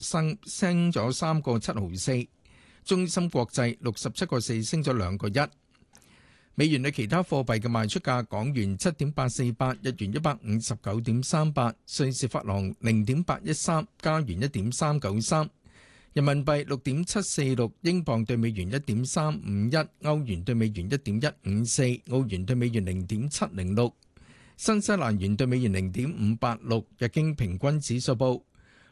升咗3.74毫，中芯國際67.4升咗2.1。美元對其他貨幣嘅賣出價：港元7.848，日元159.38，瑞士法郎0.813，加元1.393，人民幣6.746，英鎊對美元1.351，歐元對美元1.154，澳元對美元0.706，新西蘭元對美元0.586。日經平均指數報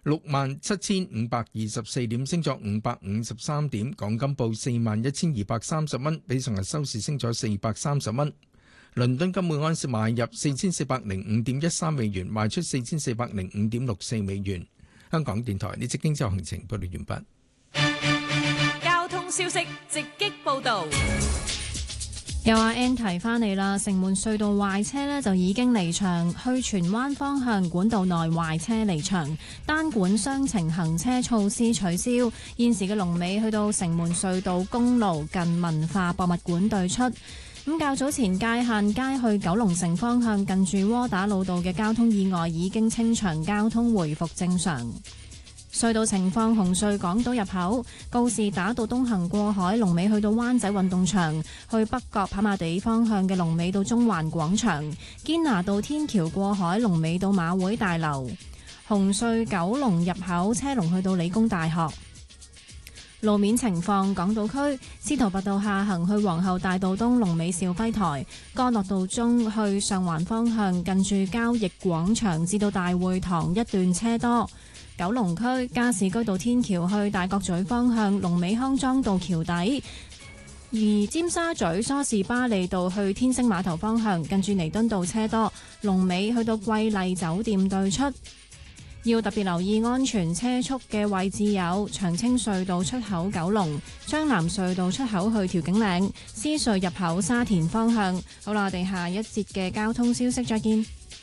67,524點，升咗553點。港金報41,230蚊，比上日收市升咗430蚊。倫敦金每安士買入4405.13美元，賣出4405.64美元。香港電台呢則經濟行情報道完畢。交通消息直擊報道。 又話 N 提翻嚟啦，城門隧道壞車呢就已經離場，去荃灣方向管道內壞車離場，單管雙程行車措施取消。現時嘅龍尾去到城門隧道公路近文化博物館對出。咁較早前界限街去九龍城方向近住窩打老道嘅交通意外已經清場，交通回復正常。隧道情況：紅隧港島入口告士打道東行過海，龍尾去到灣仔運動場；去北角跑馬地方向嘅龍尾到中環廣場。堅拿道天橋過海，龍尾到馬會大樓。紅隧九龍入口車龍去到理工大學。路面情況：港島區司徒拔道下行去皇后大道東，龍尾兆輝台；干諾道中去上環方向近住交易廣場至到大會堂一段車多。九龍區加士居道天橋去大角咀方向，龍尾康莊道橋底；而尖沙咀梳士巴利道去天星碼頭方向，近住彌敦道車多，龍尾去到桂麗酒店對出。要特別留意安全車速嘅位置有長青隧道出口九龍、將南隧道出口去調景嶺、獅隧入口沙田方向。好啦，我哋下一節嘅交通消息再見。